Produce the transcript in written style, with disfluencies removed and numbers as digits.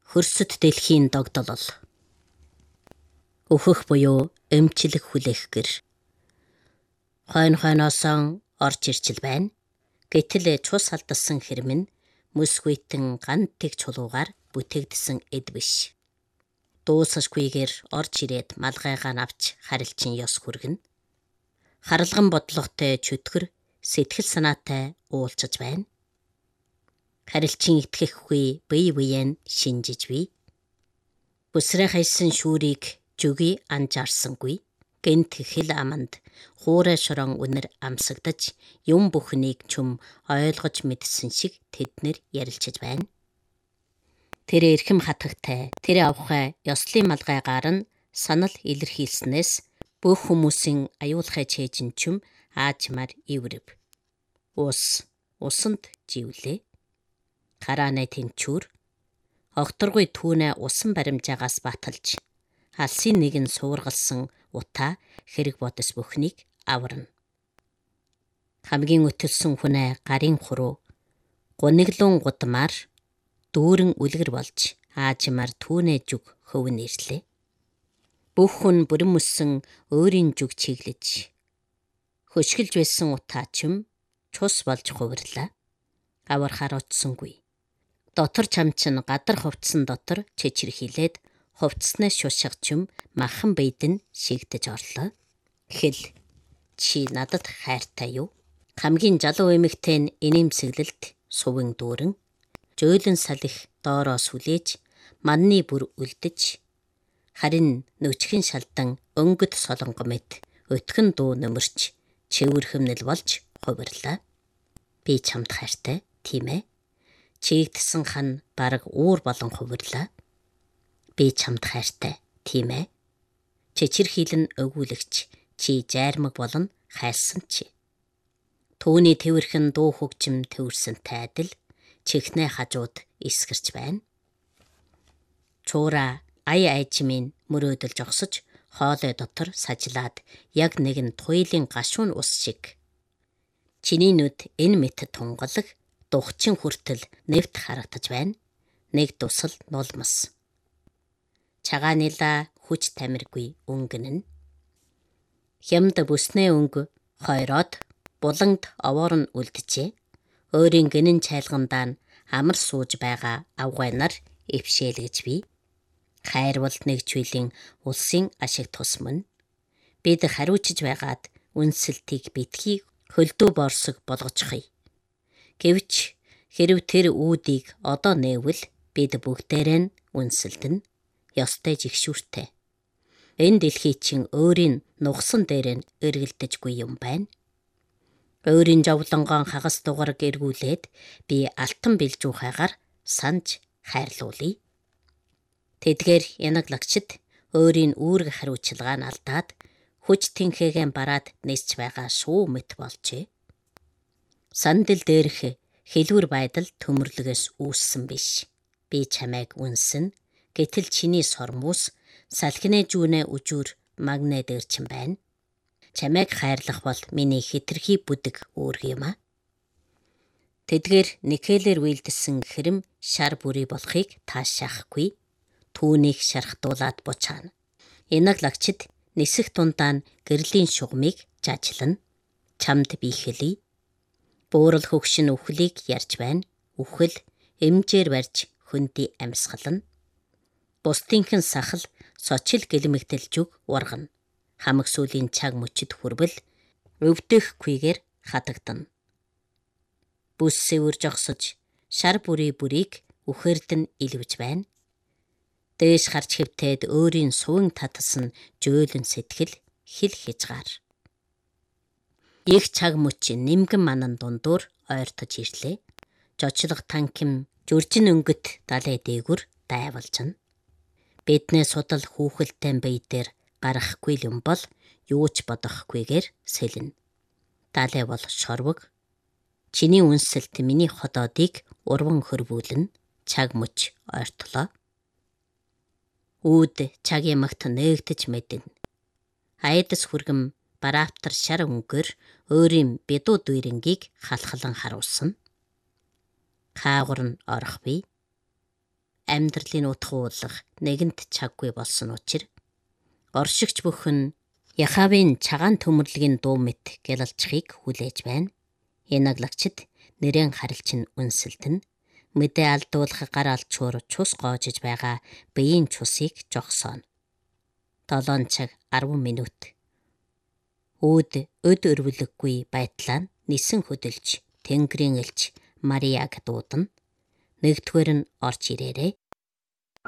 Хөрсөд дэлхийн догдолол. Өөхөх буюу эмчлэг хүлээх гэр. Хойноосоо орж ирчил байна. Гэтэл цус алдсан хэрмэн мөсгүйтэн гантиг чулуугаар бүтээгдсэн эд биш. Дуусашгүйгээр орж ирээд малгайгаа авч харилчин ёс хүргэн. Харалган бодлоготой чөтгөр сэтгэл санаатай уулзаж байна. Харилчин итгэхгүй бие биеэн шинжиж бий. Бүсрээ хайсан шүүрийг жүги анжаарсангүй. Гэнт хэл аманд хуурай шорон үнэр амсагдаж юм бүхнийг чүм ойлгож мэдсэн шиг тэднэр ярилцаж байна. Тэр эрхэм хатагтай, тэр авхай ёслын малгайгаар нь санал илэрхийлснээс бүх хүмүүсийн аюулхай чэйжин чүм аажмаар иврэв. Усанд живлээ. Хараанай тэнчүүр. Огторгой түүнэ усан баримжаагаас баталж, алсын нэгэн суургалсан утаа хэрэг бодос бүхнийг аварна. Хамгийн өтөлсөн хүнээ гарын хуруу, гуниглун гудмаар дүүрэн үлгэр болж аажмаар түүнэ жүг хөвн ирлээ. Бүх хүн бүрэн мөссөн өөрийн жүг чиглэж, хөшгөлж байсан утаа чим цус болж хувирлаа. Авархаар очсонгүй. Дотор чамчин гадар хувцсан дотор чичирхийлээд хувцснаас шушгах чим махан бийдэн шигдэж орлоо. Хэл чи надад хайртай юу? Хамгийн залуу эмэгтэй нь инээмсэглэлд сувын дүүрэн жөөлөн салхи доороо сүлээж манны бүр үлдэж харин нүчгэн шалдан өнгөт солонго мэт өтгөн дуу нөмөрч чивэрхэмнэл болж хувирлаа. Би чамд хайртай, тийм ээ? Чигдсэн хан бараг уур болон хувирлаа. Би чамд хайртай, тийм ээ? Чичирхийлэн өгүүлэгч чи жайрмаг болон хайрсан чи. Түүний тэвэрхэн дуу хөгжим төвөрсөнтэй адил чихнэ хажууд эсгэрч байна. Чуура ай айжмын мөрөөдөл жогсож хоолой дотор сажлаад яг нэгэн туйлын гашуун ус шиг. Чиний нүд энэ мэт тунгалаг духчин хүртэл нэвт харагдаж байна. Нэг тусал нулмас. Чагаанила хүч тамиргүй өнгөн нь. Хямд бүснээ өнгө хойроод буланд овоор нь үлджээ. Өөрийн гинэн чайлгандаа нь амар сууж байгаа авгайнаар эвшээлгэж бий. Хайрвал нэг чүйлийн улсын ашиг тусман. Бид хариуцж байгаад үнсэлтийг битгий хөлдөө борсог болгочихъя. Гэвч хэрв тэр үүдийг одоо нээвэл бид бүгдээрээ нь үнсэлдэн ёстой жигшүүртэй. Энэ дэлхий чин өөрийн нугсан дээр нь эргэлдэжгүй юм байна. Өөрийн жовлонгоон хагас дугараг эргүүлээд би алтан бэлжүүхайгаар санж хайрлуулъя. Тэдгээр янаглагчид өөрийн үүрэг хариуцлагаа нь алдаад хүч тэнхээгээ бараад нисч байгаа шуу мэт болжээ. Сандал дээрх хэлвэр байдал төмөрлөгөөс үүссэн биш. Би чамайг үнсэн, гэтэл чиний сормус салхинэ жүүнэ үжүүр магнэ дээр чин байна. Чамайг хайрлах бол миний хитрхи бүдэг үүрэг юм а. Тэдгээр никелээр үйлдэлсэн хэрэм шар бүрий болохыг таашаахгүй. Түүнийг шархтуулаад бучаана. Янаглагчид нисэх дундаа гэрлийн шугамыг жажлана. Чамд би хэлье. Буурал хөгшин үхлийг ярьж байна. Үхэл эмжээр барьж хөндөй амьсгална. Бусдынхэн сахал сочил гэлмэгдэл жүг ургана. Хамаг сүлийн цаг мөчөд хүрбэл өвдөөхгүйгээр хатагдана. Бүс сэвэр жогсож шар бүрийг үхэрдэн илвж байна. Дээш гарч хэвтээд өөрийн сувын татсан жөөлөн сэтгэл хил хязгаар. Их цаг мөч нимгэн манан дундуур ойртож ирлээ. Жочлог танким жүржин өнгөт далай дээгүр дайвалжна. Биднээ судал хүүхэлтэй бие дээр гарахгүй юм бол юу ч бодохгүйгээр сэлнэ. Далай бол шорвог. Чиний үнсэлт миний ходоодыг урван хөрвүүлнэ. Цаг мөч ойртлоо. Үүд цаг ямагт нээгдэж мэднэ. Айдас хүргэм барааптар шар өнгөр өөрийн бедуу дүйрэнгийг халхалан харуулсан. Хаагур нь орох бий. амьдралын утга нэгэнт чаггүй болсон учраас оршигч бүхэн Яхавийн цагаан төмөрлөгийн дуу мэт гялалцахыг хүлээж байна. Янаглагчид нэрэн харилчин үнсэлтэн мэдээ алдуулах гар алчуур цус гоожиж байгаа биеийн цусыг жогсооно. 7 цаг 10 минут. Өд өрвөлөггүй байдлаа нисэн хөдөлж Тэнгэрийн элч Марияг дуудана. Нэгдүгээр нь орж ирээрэй.